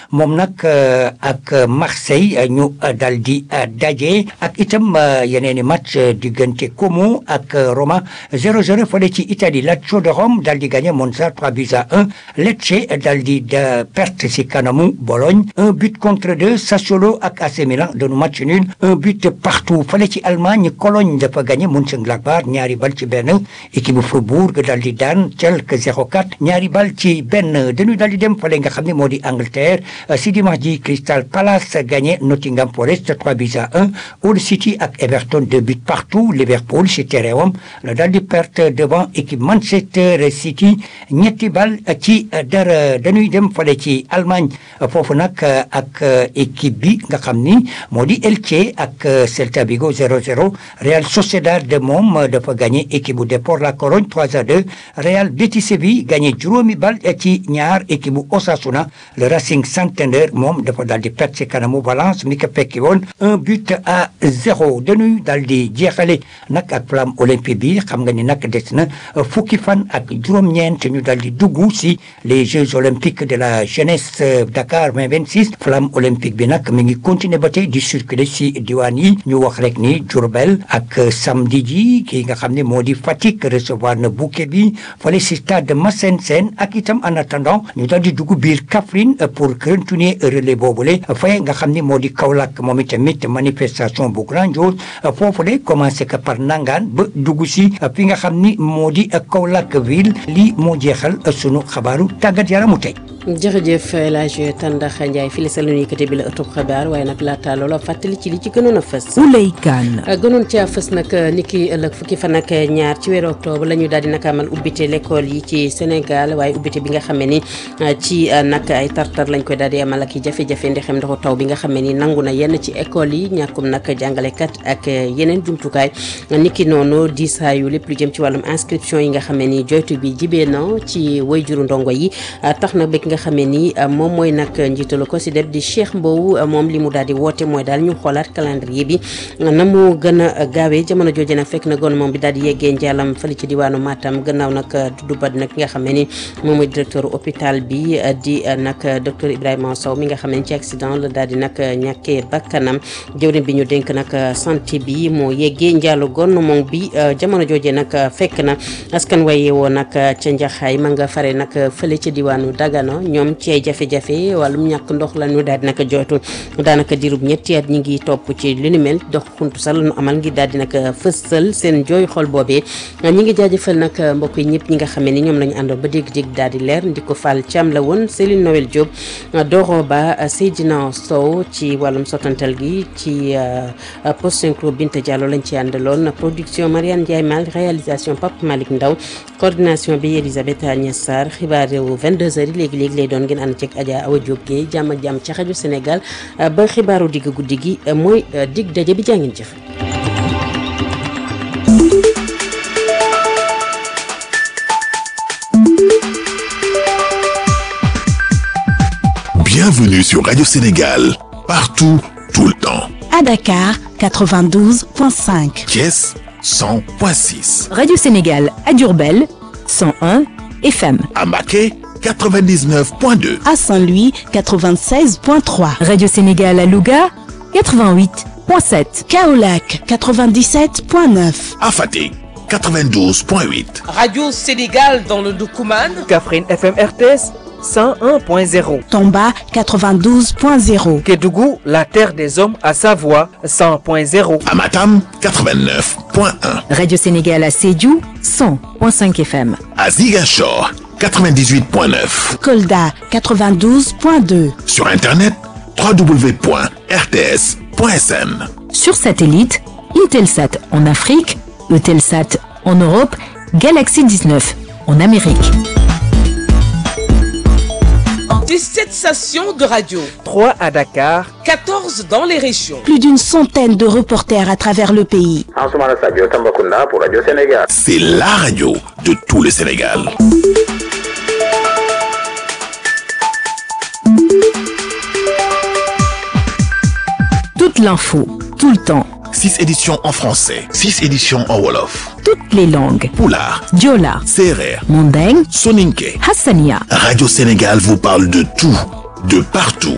moom nag ak Marseille ñu dal di daje ak itam yeneen i match diggante Como ak Roma 0-0 fële ci Italie. Lazio de Rome dal di gagné Monza 3-1. Lecce dal di perte ci kanamu Bologne 1-2. Sassuolo ak AC Milan doon match nul 1 partout fële ci Allemagne. Cologne dafa gagné Mönchengladbach 2-1. équipe bu Fribourg dal di daan Schalke 0-4 2 ci benn. dañuy dal di dem fële nga xam ne moo di Angleterre si dimanche ji Crystal Palace gagné Nottingham Forest 3-1. Hull City ak Everton 2 partout. Liverpool si terewam la dal di perte devant équipe Manchester City 3 ci dara. dañuy dem fële ci Allemagne foofu nag ak équipe bi nga xam ni moo di Elche ak Celta Vigo 0-0. Real Sociedad de moom dafa gagné équipe bu Depor La Corogne 3-2. Real Betis Séville gagné 2 ci 2 équipe bu Osasuna. le Racing Santander moom dafa daal di perte ci kanamu Valence mi ko fekki woon 1-0. dañuy daal di jeexale nag ak flamme olympique bi xam nga ni nag des na fukki fan ak juróom-ñeent ñu daal di dugg si les Jeux olympiques de la jeunesse Dakar 2026. flamme olympique bi nag mi ngi continuer ba tey di circuler si diwaan yi ñu wax rek ni Diourbel ak samedi ji ki nga xam ne moo di Fatick recevoir na bouquet bi fale si stade Massène Sène ak itam en attendant ñu daal di dugg biir Kaffrine pour continuer relais boobule fay nga xam ne moo di Kaolack moom itamit manifestation bu grandiose foofule commencé que par Nangaan ba dugg si fi nga xam ni moo di Kaolack ville lii moo jeexal sunu xabaaru tàggat yaramu tey. jërëjëf El Hadj Tandax Ndiaye fii la sa lu ñuy yëkkati bi la ëttub xabaar waaye nag laata loola fàttali ci li ci gënoon a fës. Ouleye Kane. gënoon caa fës nag ni ki ëllëg fukki fan ak ñaar ci weeru octobre la ñu daal di nag amal ubbite l'école yi ci Sénégal waaye ubbite bi nga xam ne ni ci nag ay tartar lañ koy daal di amal ak i jafe-jafe ndexem ndoxu taw bi nga xam ne ni nangu na yenn ci école yi ñàkkum nag jàngalekat ak yeneen jumtukaay ni ki noonu diisaayu lépp lu jëm ci wàllum inscription yi nga xam ne ni joytu bi jibee na ci wayjuru ndongo yi tax na nga xamee ni moom mooy nag njiitalu ko si def di Cheikh Mbow moom li mu daal di woote mooy daal ñu xoolaat calendrier bi na mu gën a gaawee jamono jooje nag fekk na gouvernement bi daal di yeggee njaalam fële ci diwaanu Matam gannaaw nag Doudou Bad nag ki nga xam ne ni moom mooy directeur hôpital bi di nag docteur Ibrahima Sow mi nga xam ne ci accident la daal di nag ñàkkee bakkanam jëwriñ bi ñu dénk nag santé bi moo yeggee njaalu gouvernement bi jamono jooje nag fekk na askan waye woo nag ca Njaxaay ma nga fare nag fële ci diwaanu Dagana ñoom ci ay jafe-jafe wàllum ñàkk ndox la ñu daal di nag jooytu daanaka dirub ñetti at ñi ngi topp ci li ni mel dox xuntu sax la ñu amal ngir daal di nag fësal seen jooy xol boobee ñi ngi jaajëfal nag mbokk yi ñëpp ñi nga xamee ni ñoom la ñu àndoon ba dégg-dégg daal di leer Ndiko Fall Thiam la woon Céline Noël Diop Doro Ba Seydina Sow ci wàllum sottantal gi ci post synchro Binta Diallo lañ ci àndaloon production Mariane Ndiaye Mal réalisation Pape Malick Ndaw coordination bi Elisabeth Agnès Sarr xibaar réew 22h léegi-léegi lay doon ngeen ànd ceeg Adja Awa Diop Guèye jàmm ak jàmm ci rajo Sénégal ba xibaaru digg guddi gi mooy dig daje bi jàngin jëf. Bienvenue sur Radio Sénégal, partout, tout le temps. À Dakar, 92.5. Thiès, 100.6. Radio Sénégal à Diourbel, 101 FM. À Mbacké, 99.2. À Saint-Louis, 96.3. Radio Sénégal à Louga, 88.7. Kaolack, 97.9. À Fatick, 92.8. Radio Sénégal dans le Doukoumane. Kaffrine FM RTS 101.0. Tamba 92.0. Kédougou, la terre des hommes à Savoie 100.0. À Matam 89.1. Radio Sénégal à Sédhiou 100.5 FM. À Ziguinchor 98.9. Kolda 92.2. Sur internet www.rts.sn. Sur satellite, Intelsat en Afrique, Eutelsat en Europe, Galaxy 19 en Amérique. 17 stations de radio. 3 à Dakar. 14 dans les régions. Plus d'une centaine de reporters à travers le pays. Ansoumana Sadio Tambacounda pour Radio Sénégal. C'est la radio de tout le Sénégal. Toute l'info, tout le temps. 6 éditions en français, 6 éditions en wolof. Toutes les langues. Pulaar, Diola, Serer, Mandeng, Soninké. Hassania. Radio Sénégal vous parle de tout, de partout.